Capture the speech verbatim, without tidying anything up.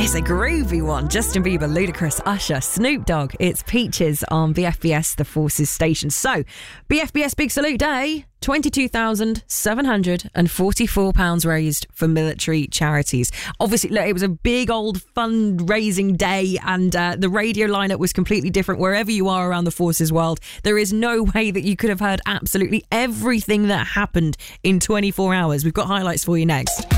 It's a groovy one. Justin Bieber, Ludacris, Usher, Snoop Dogg. It's Peaches on B F B S, the Forces station. So, B F B S Big Salute Day, twenty-two thousand seven hundred forty-four pounds raised for military charities. Obviously, look, it was a big old fundraising day, and uh, the radio lineup was completely different wherever you are around the Forces world. There is no way that you could have heard absolutely everything that happened in twenty-four hours. We've got highlights for you next.